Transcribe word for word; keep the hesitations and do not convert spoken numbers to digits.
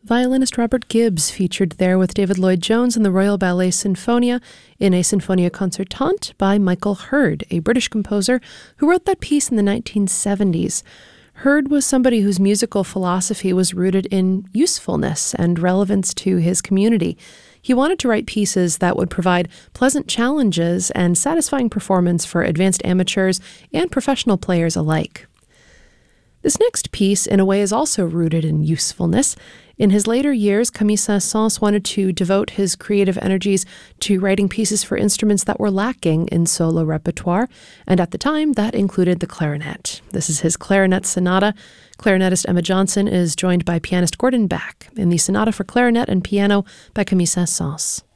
Violinist Robert Gibbs featured there with David Lloyd-Jones and the Royal Ballet Sinfonia in a Sinfonia Concertante by Michael Hurd, a British composer who wrote that piece in the nineteen seventies. Hurd was somebody whose musical philosophy was rooted in usefulness and relevance to his community. He wanted to write pieces that would provide pleasant challenges and satisfying performance for advanced amateurs and professional players alike. This next piece, in a way, is also rooted in usefulness. In his later years, Camille Saint-Saëns wanted to devote his creative energies to writing pieces for instruments that were lacking in solo repertoire, and at the time, that included the clarinet. This is his Clarinet Sonata. Clarinetist Emma Johnson is joined by pianist Gordon Beck in the Sonata for Clarinet and Piano by Camille Saint-Saëns.